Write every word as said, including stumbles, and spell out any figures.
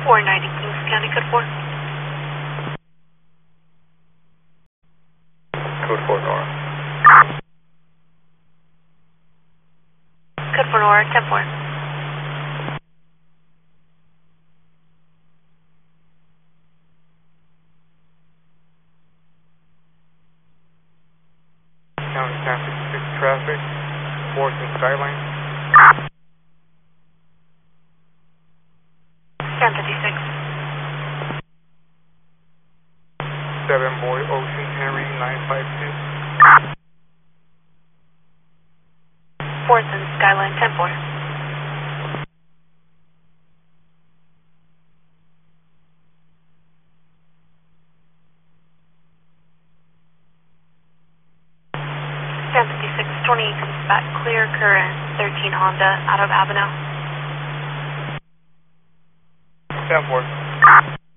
four ninety Kings County, code four. Code four, Nora. Code four, Nora, ten four. County ten fifty-six traffic, Fourth and Skyline. ten fifty-six. seven Boy Ocean Henry nine five two. Fourth and Skyline, ten four. ten fifty-six, twenty comes back clear, current thirteen Honda out of Avenel. ten four.